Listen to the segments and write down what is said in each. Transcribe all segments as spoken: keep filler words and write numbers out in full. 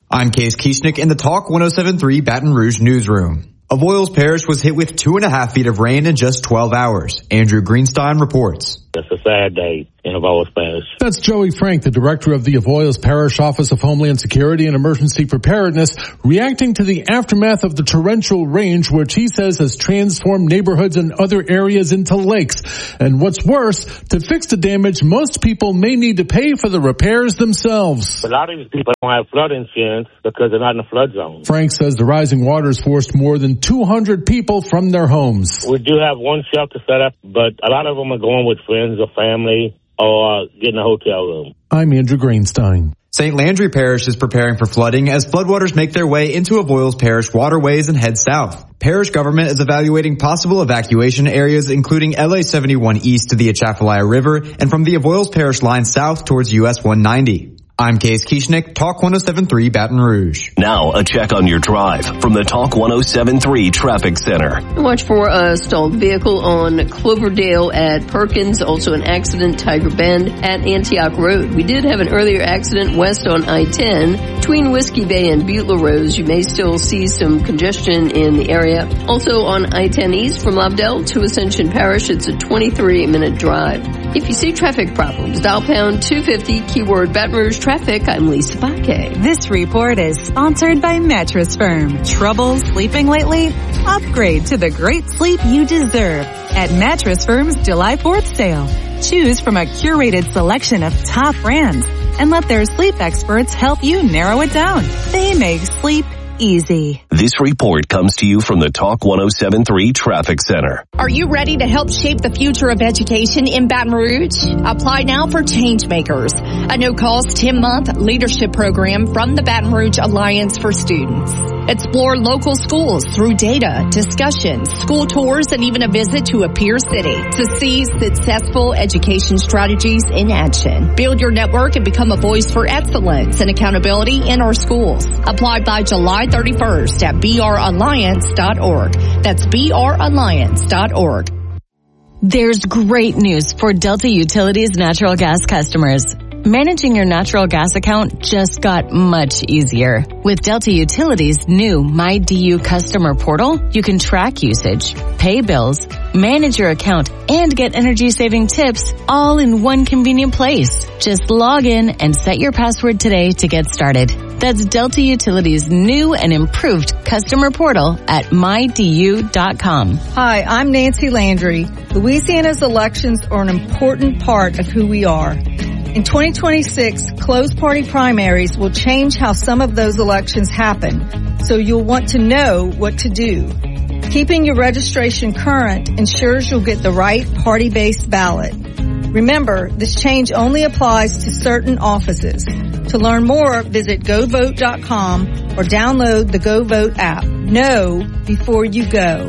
I'm Case Kieschnick in the Talk one oh seven point three Baton Rouge newsroom. Avoyelles Parish was hit with two and a half feet of rain in just twelve hours. Andrew Greenstein reports. It's a sad day in Avoyelles Parish. That's Joey Frank, the director of the Avoyelles Parish Office of Homeland Security and Emergency Preparedness, reacting to the aftermath of the torrential rain, which he says has transformed neighborhoods and other areas into lakes. And what's worse, to fix the damage, most people may need to pay for the repairs themselves. A lot of these people don't have flood insurance because they're not in the flood zone. Frank says the rising waters forced more than two hundred people from their homes. We do have one shelter set up, but a lot of them are going with friends or family or getting a hotel room. I'm Andrew Greenstein. Saint Landry Parish is preparing for flooding as floodwaters make their way into Avoyelles Parish waterways and head south. Parish government is evaluating possible evacuation areas including L A seventy-one east to the Atchafalaya River and from the Avoyelles Parish line south towards U S one ninety. I'm Case Kieschnick, Talk one oh seven point three Baton Rouge. Now a check on your drive from the Talk one oh seven point three Traffic Center. Watch for a stalled vehicle on Cloverdale at Perkins, also an accident Tiger Bend at Antioch Road. We did have an earlier accident west on I ten between Whiskey Bay and Butler Roads. You may still see some congestion in the area. Also on I ten east from Lobdell to Ascension Parish, it's a twenty-three minute drive. If you see traffic problems, dial pound two fifty, keyword Baton Rouge Traffic. I'm Lisa Baque. This report is sponsored by Mattress Firm. Trouble sleeping lately? Upgrade to the great sleep you deserve at Mattress Firm's July fourth sale. Choose from a curated selection of top brands and let their sleep experts help you narrow it down. They make sleep easy. This report comes to you from the Talk one oh seven point three Traffic Center. Are you ready to help shape the future of education in Baton Rouge? Apply now for Changemakers, a no-cost ten-month leadership program from the Baton Rouge Alliance for Students. Explore local schools through data, discussions, school tours, and even a visit to a peer city to see successful education strategies in action. Build your network and become a voice for excellence and accountability in our schools. Apply by July thirty-first at b r alliance dot org. That's b r alliance dot org. There's great news for Delta Utilities natural gas customers. Managing your natural gas account just got much easier. With Delta Utilities' new MyDU customer portal, you can track usage, pay bills, manage your account, and get energy-saving tips all in one convenient place. Just log in and set your password today to get started. That's Delta Utilities' new and improved customer portal at my d u dot com. Hi, I'm Nancy Landry. Louisiana's elections are an important part of who we are. In twenty twenty-six, closed party primaries will change how some of those elections happen, so you'll want to know what to do. Keeping your registration current ensures you'll get the right party-based ballot. Remember, this change only applies to certain offices. To learn more, visit go vote dot com or download the GoVote app. Know before you go.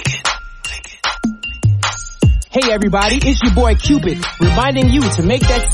Hey everybody, it's your boy Cupid, reminding you to make that